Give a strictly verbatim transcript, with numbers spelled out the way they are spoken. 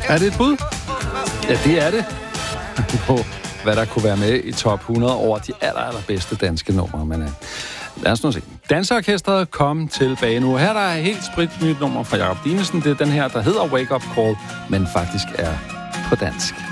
Er det et bud? Ja, det er det. På hvad der kunne være med i top hundrede over de aller, allerbedste danske numre. Men uh, lad os nu se. Danseorkestret kom tilbage nu. Her der er et helt sprit nyt nummer fra Jakob Dinesen. Det er den her, der hedder Wake Up Call, men faktisk er på dansk.